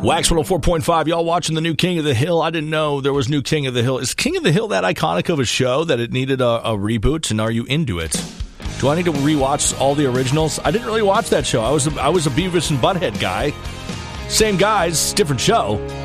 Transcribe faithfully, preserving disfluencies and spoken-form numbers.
Wax one oh four point five, y'all watching the new King of the Hill. I didn't know there was new King of the Hill. Is King of the Hill that iconic of a show that it needed a, a reboot, and are you into it? Do I need to rewatch all the originals? I didn't really watch that show. I was a, I was a Beavis and Butthead guy. Same guys, different show.